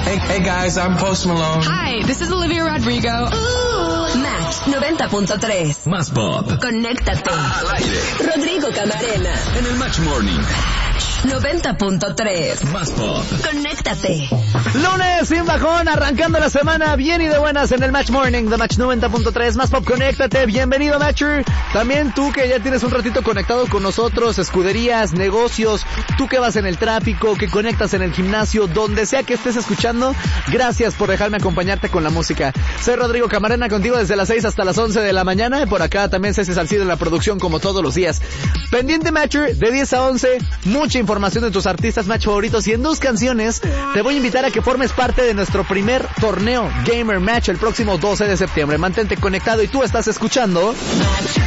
Hey guys, I'm Post Malone. Hi, this is Olivia Rodrigo. Match 90.3. Más pop. Conéctate. Al aire. Rodrigo Camarena. En el Match Morning. 90.3. Más pop. Conéctate. Lunes sin bajón, arrancando la semana bien y de buenas en el Match Morning de Match 90.3. Más pop, conéctate. Bienvenido, Matcher. También tú que ya tienes un ratito conectado con nosotros, escuderías, negocios, tú que vas en el tráfico, que conectas en el gimnasio, donde sea que estés escuchando, gracias por dejarme acompañarte con la música. Soy Rodrigo Camarena, contigo desde las 6 hasta las 11 de la mañana. Por acá también Ceci Salcido en la producción como todos los días. Pendiente, Matcher, de 10 a 11, mucha información de tus artistas Match favoritos, y en 2 canciones te voy a invitar a que formes parte de nuestro primer torneo Gamer Match el próximo 12 de septiembre. Mantente conectado y tú estás escuchando